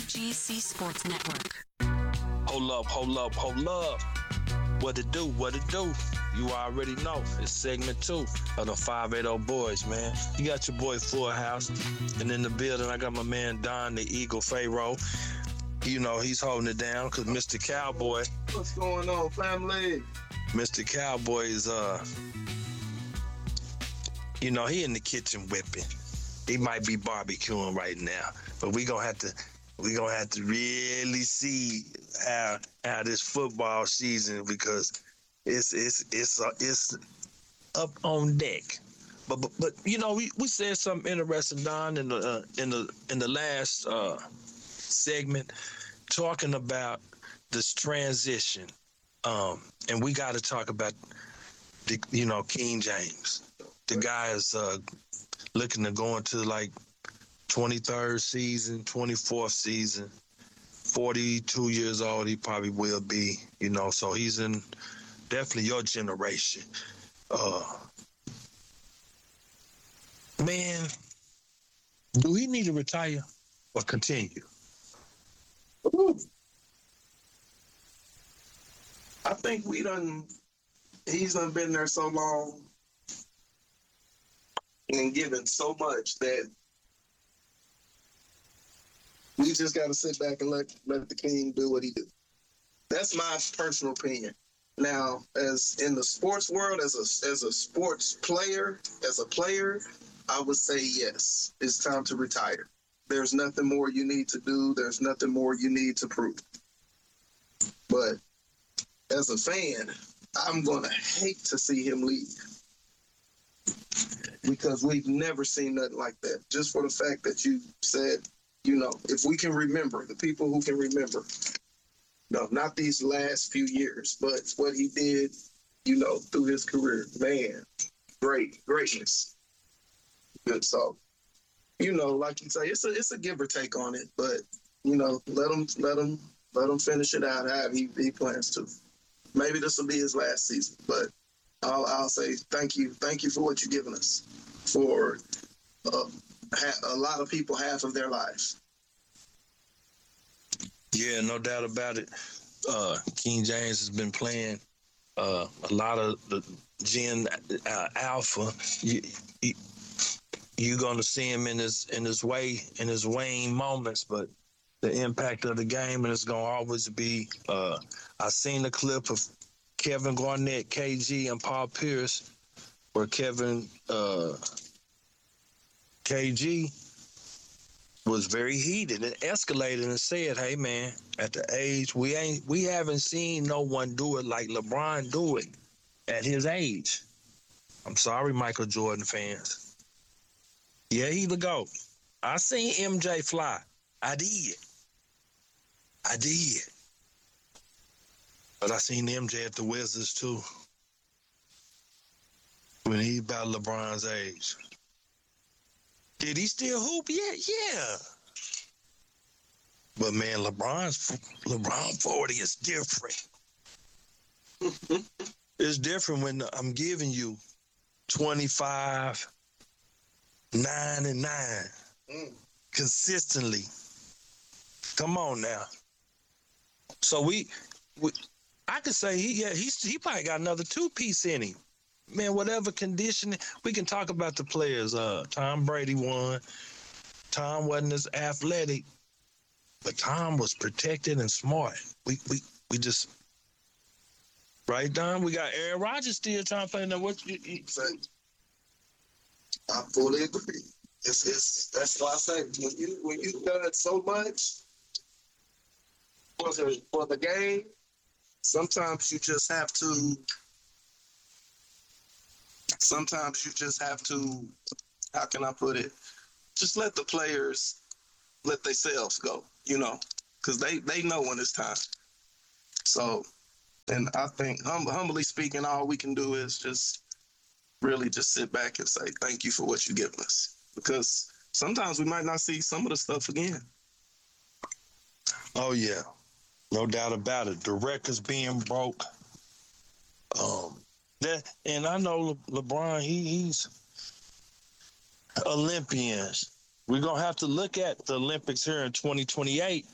WGC Sports Network. Hold up. What it do? You already know. It's segment 2 of the 580 Boys, man. You got your boy Full House. And in the building, I got my man Don the Eagle Pharaoh. You know, he's holding it down because Mr. Cowboy. What's going on, family? Mr. Cowboy is, he in the kitchen whipping. He might be barbecuing right now. But we gonna have to really see how this football season, because it's up on deck. But we said something interesting, Don, in the last segment, talking about this transition, and we got to talk about King James. The guy is looking to go into like 23rd season, 24th season, 42 years old. He probably will be, so he's in definitely your generation. Man, do he need to retire or continue? Ooh. I think he's done been there so long and given so much that we just got to sit back and let the king do what he do. That's my personal opinion. Now, as in the sports world, as a sports player, I would say yes, it's time to retire. There's nothing more you need to do. There's nothing more you need to prove. But as a fan, I'm going to hate to see him leave, because we've never seen nothing like that. Just for the fact that you said, if we can remember, the people who can remember, no, not these last few years, but what he did, through his career, man, greatness. Good. So, like you say, it's a give or take on it, but let him finish it out how he plans to. Maybe this will be his last season, but I'll say thank you for what you've given us for a lot of people, half of their lives. Yeah, no doubt about it. King James has been playing a lot of the Gen Alpha. You're gonna see him in his wane moments, but the impact of the game, and it's gonna always be. I seen a clip of Kevin Garnett, KG, and Paul Pierce, where KG was very heated and escalated and said, "Hey man, at the age we haven't seen no one do it like LeBron do it at his age." I'm sorry, Michael Jordan fans. Yeah, he the GOAT. I seen MJ fly. I did. But I seen MJ at the Wizards too, when he about LeBron's age. Did he still hoop? Yeah. But man, LeBron 40 is different. It's different when I'm giving you 25, 9 and 9 consistently. Come on now. So I could say he probably got another 2-piece in him. Man, whatever conditioning, we can talk about the players. Tom Brady won. Tom wasn't as athletic, but Tom was protected and smart. We just right, Don. We got Aaron Rodgers still trying to play. Now, what you I fully agree. That's why I say when you've done it so much for the game, sometimes you just have to. How can I put it? Just let the players let themselves go, because they know when it's time. So, and I think humbly speaking, all we can do is just really just sit back and say thank you for what you've given us, because sometimes we might not see some of the stuff again. Oh yeah, no doubt about it. The records being broke. And I know LeBron, he's Olympians. we're going to have to look at the Olympics here in 2028.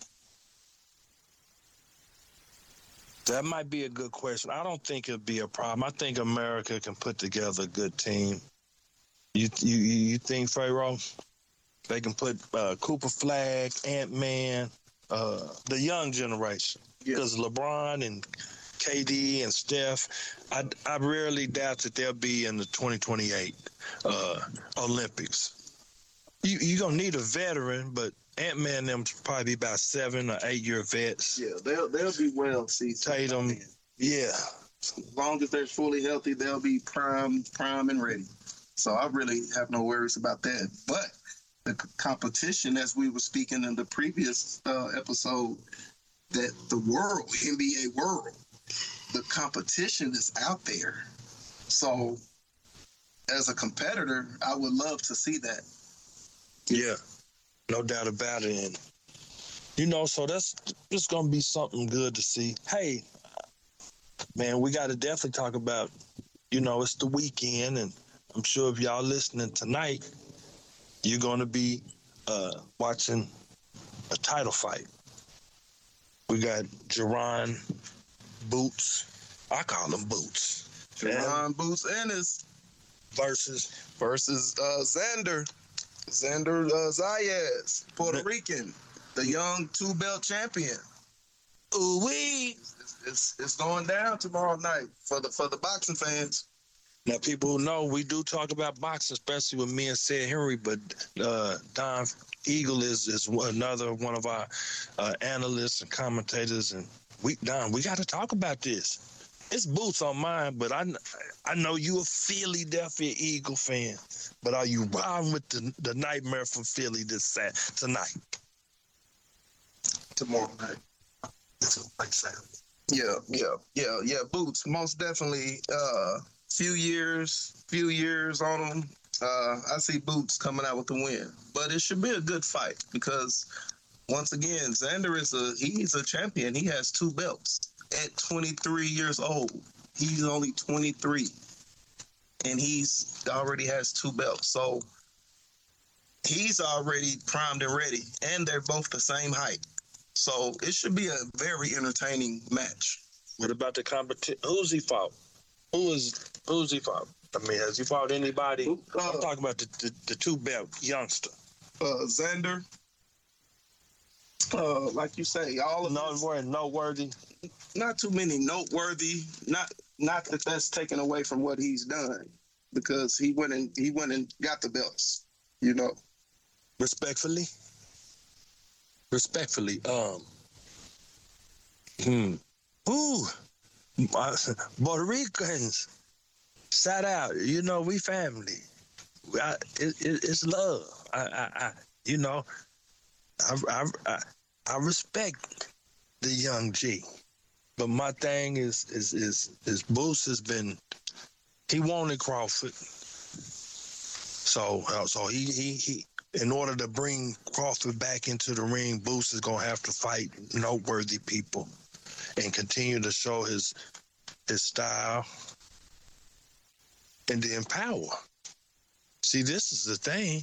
That might be a good question. I don't think it'll be a problem. I think America can put together a good team. You think, Pharaoh? They can put Cooper Flag, Ant-Man, the young generation. Because LeBron and KD and Steph, I rarely doubt that they'll be in the 2028 Olympics. You're going to need a veteran, but Ant-Man and them probably be about 7 or 8 year vets. Yeah, they'll be well seasoned. Tatum, yeah. As long as they're fully healthy, they'll be prime and ready. So I really have no worries about that. But the competition, as we were speaking in the previous episode, that the world, NBA world, the competition is out there. So as a competitor, I would love to see that. Yeah, no doubt about it. And, you know, so that's just going to be something good to see. Hey, man, we got to definitely talk about, you know, it's the weekend, and I'm sure if y'all listening tonight, you're going to be watching a title fight. We got Jaron Boots. I call him Boots. Jaron Boots Ennis versus Xander Zayas, Puerto Rican, the young 2-belt champion. Ooh-wee. It's going down tomorrow night for the boxing fans. Now, people who know, we do talk about boxing, especially with me and Sid Henry, but Don Eagle is another one of our analysts and commentators, and we got to talk about this. It's Boots on mine, but I know you a Philadelphia Eagle fan, but are you riding with the nightmare from Philly tonight? Tomorrow night. Yeah. Boots, most definitely. Few years on him. I see Boots coming out with the win, but it should be a good fight because once again, Xander he's a champion. He has 2 belts at 23 years old. He's only 23, and he's already has 2 belts. So he's already primed and ready, and they're both the same height. So it should be a very entertaining match. What about the competition? Who's he fought? Who's he fought? I mean, has he fought anybody? I'm talking about the 2-belt youngster. Xander. Like you say, all of noteworthy. Not too many noteworthy. Not that that's taken away from what he's done, because he went and got the belts. You know. Respectfully. Puerto Ricans, shout out. You know, we family. It's love. I respect the young G, but my thing is Boots has been, he wanted Crawford, so he in order to bring Crawford back into the ring, Boots is gonna have to fight noteworthy people and continue to show his style and then power. See, this is the thing.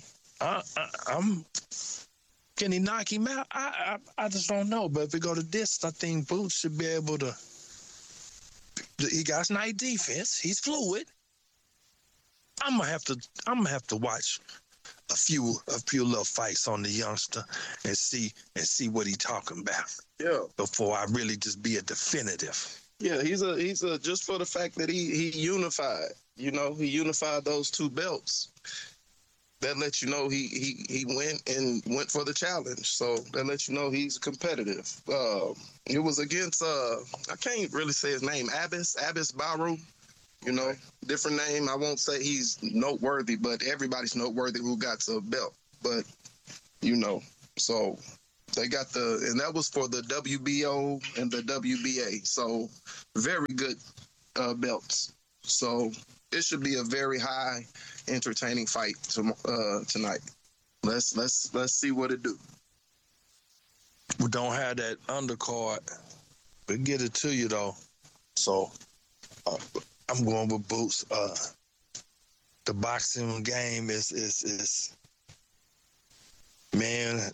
Can he knock him out? I just don't know. But if we go to this, I think Boots should be able to. He got nice defense. He's fluid. I'm gonna have to watch a few little fights on the youngster and see what he talking about. Yeah. Before I really just be a definitive. Yeah, he's a just for the fact that he unified. You know, he unified those 2 belts. That lets you know he went for the challenge. So that lets you know he's competitive. It was against I can't really say his name, Abbas Baru. You know, different name. I won't say he's noteworthy, but everybody's noteworthy who got a belt. But you know, so they got and that was for the WBO and the WBA. So very good belts. So it should be a very high, entertaining fight tonight. Let's see what it do. We don't have that undercard. We'll get it to you though. So I'm going with Boots. The boxing game is Man,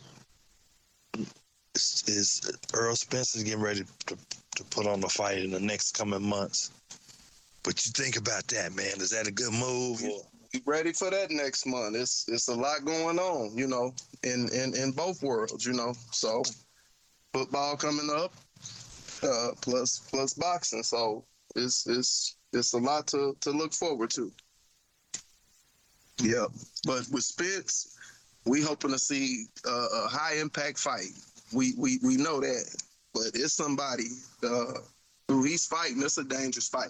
is Earl Spencer's getting ready to put on the fight in the next coming months. What you think about that, man? Is that a good move? Or? You ready for that next month? It's a lot going on, in both worlds, So football coming up, plus boxing. So it's a lot to look forward to. Yeah, but with Spence, we hoping to see a high impact fight. We know that, but it's somebody who he's fighting. It's a dangerous fight.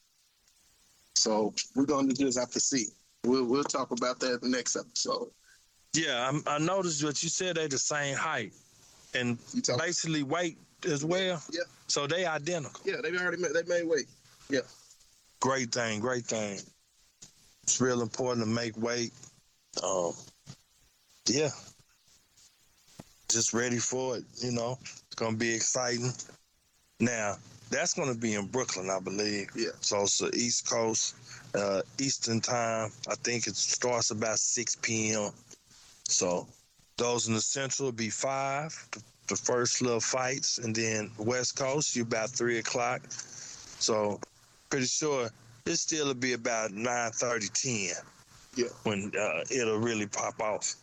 So we're going to just have to see. We'll talk about that in the next episode. Yeah, I noticed what you said. They're the same height and basically weight as well. Yeah. So they identical. Yeah, they made weight. Yeah. Great thing. It's real important to make weight. Yeah. Just ready for it. It's gonna be exciting. Now that's gonna be in Brooklyn, I believe. Yeah. So it's the East Coast, Eastern time. I think it starts about 6 p.m. So those in the Central will be 5, the first little fights, and then West Coast, you about 3 o'clock. So pretty sure it still will be about 9:30, 10. Yeah. When it'll really pop off.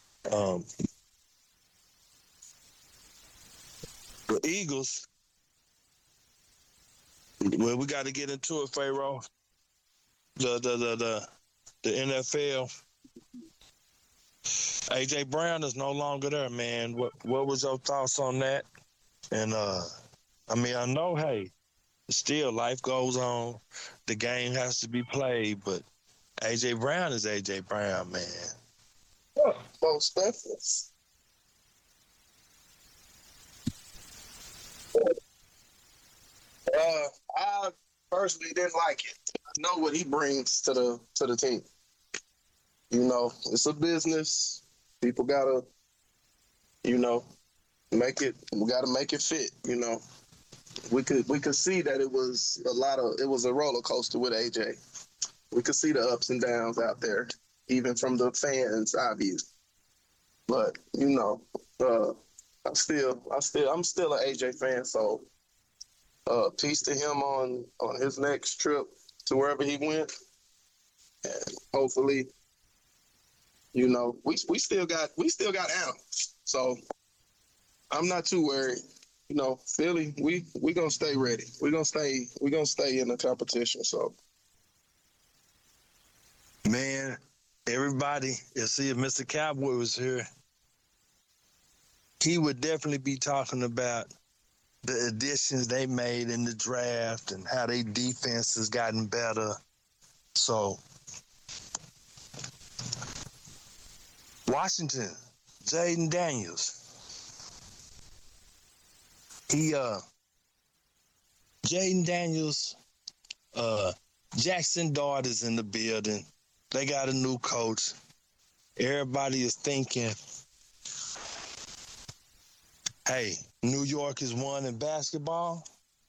The Eagles, well, we got to get into it, Pharaoh. The NFL. AJ Brown is no longer there, man. What was your thoughts on that? And I know, hey, still life goes on. The game has to be played, but AJ Brown is AJ Brown, man. Most definitely. I personally didn't like it. I know what he brings to the team. It's a business. People gotta, make it. We gotta make it fit. We could see that it was a roller coaster with AJ. We could see the ups and downs out there, even from the fans, obviously. But I'm still an AJ fan. So peace to him on his next trip to wherever he went, and hopefully, we still got animals. So I'm not too worried. Philly, we gonna stay ready. We gonna stay in the competition. So, man, everybody, if Mr. Cowboy was here, he would definitely be talking about the additions they made in the draft and how their defense has gotten better. So, Washington, Jaden Daniels. Jaden Daniels, Jackson Dart is in the building. They got a new coach. Everybody is thinking, hey, New York is one in basketball.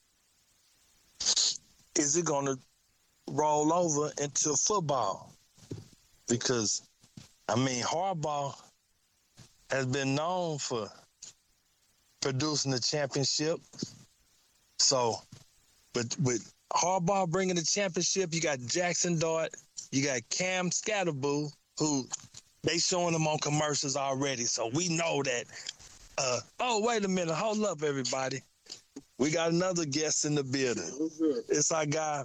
Is it going to roll over into football? Because, Harbaugh has been known for producing the championship. So, but with Harbaugh bringing the championship, you got Jackson Dart, you got Cam Scatterboo, who they showing them on commercials already. So we know that. Wait a minute. Hold up, everybody. We got another guest in the building. It's our guy.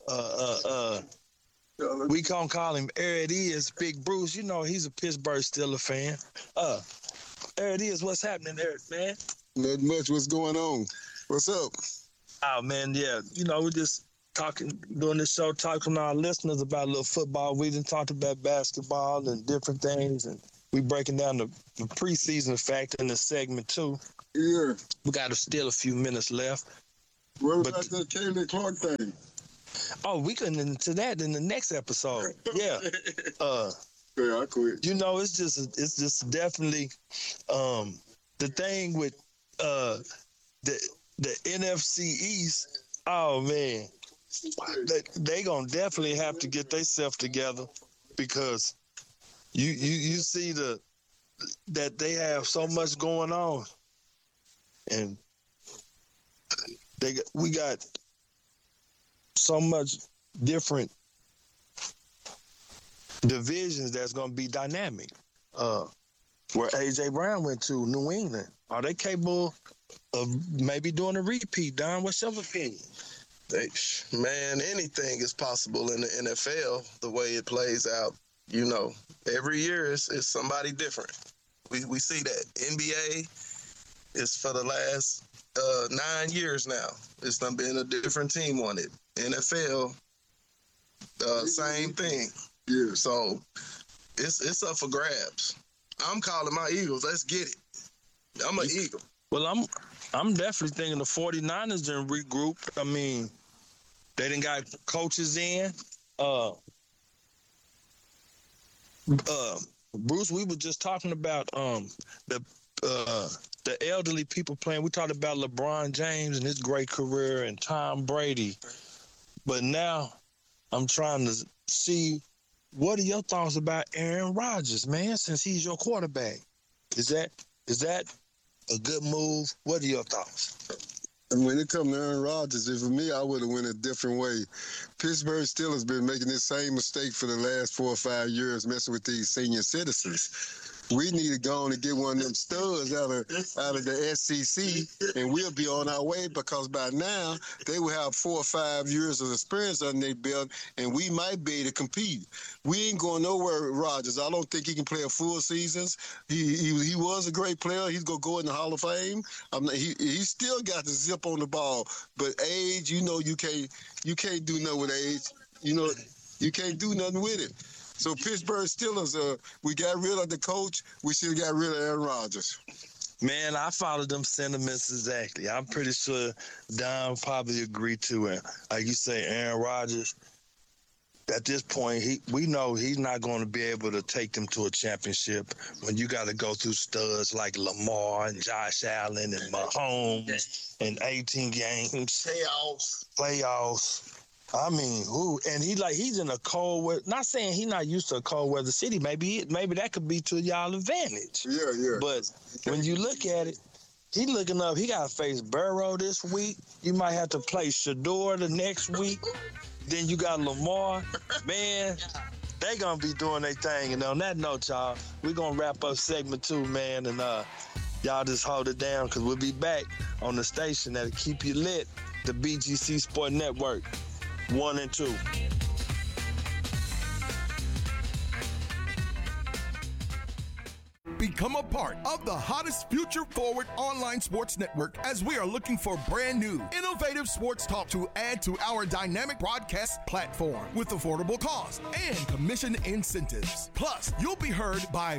We gonna call him Eric is Big Bruce. He's a Pittsburgh Steelers fan. Eric is, what's happening, Eric, man? Not much. What's going on? What's up? Oh, man, yeah. We're just doing this show, talking to our listeners about a little football. We didn't talk about basketball and different things, and we breaking down the preseason factor in the segment, too. Yeah. We got still a few minutes left. What about that Caitlin Clark thing? Oh, we can into that in the next episode. Yeah. Yeah, I quit. It's just definitely the thing with the NFC East. Oh man, they gonna definitely have to get themselves together, because you see the that they have so much going on, and we got so much different divisions that's going to be dynamic. Where A.J. Brown went to, New England, are they capable of maybe doing a repeat? Don, what's your opinion? Man, anything is possible in the NFL, the way it plays out. You know, every year is somebody different. We see that. NBA is for the last 9 years now. It's done been a different team on it. NFL, same thing. Yeah. So it's up for grabs. I'm calling my Eagles. Let's get it. I'm an Eagle. Well, I'm definitely thinking the 49ers done regrouped. I mean, they done got coaches in. Bruce, we were just talking about the elderly people playing. We talked about LeBron James and his great career and Tom Brady. But now I'm trying to see, what are your thoughts about Aaron Rodgers, man, since he's your quarterback? Is that a good move? What are your thoughts? And when it comes to Aaron Rodgers, if for me, I would have went a different way. Pittsburgh Steelers been making this same mistake for the last 4 or 5 years, messing with these senior citizens. We need to go on and get one of them studs out of the SEC, and we'll be on our way, because by now they will have 4 or 5 years of experience under their belt, and we might be able to compete. We ain't going nowhere with Rodgers. I don't think he can play a full seasons. He was a great player. He's gonna go in the Hall of Fame. He still got the zip on the ball, but age, you know, you can't do nothing with age. You know, you can't do nothing with it. So Pittsburgh Steelers, we got rid of the coach. We should have got rid of Aaron Rodgers. Man, I follow them sentiments exactly. I'm pretty sure Don probably agreed to it. Like you say, Aaron Rodgers, at this point, we know he's not going to be able to take them to a championship when you got to go through studs like Lamar and Josh Allen and Mahomes and 18 games. Playoffs. I mean, and he's in a cold weather. Not saying he's not used to a cold weather city. Maybe that could be to y'all advantage. Yeah. But when you look at it, he looking up. He got to face Burrow this week. You might have to play Shador the next week. Then you got Lamar. Man, they gonna be doing their thing. And on that note, y'all, we're gonna wrap up segment 2, man. And y'all just hold it down, because we'll be back on the station that'll keep you lit. The BGC Sport Network. 1 and 2. Become a part of the hottest future-forward online sports network, as we are looking for brand new, innovative sports talk to add to our dynamic broadcast platform with affordable cost and commission incentives. Plus, you'll be heard by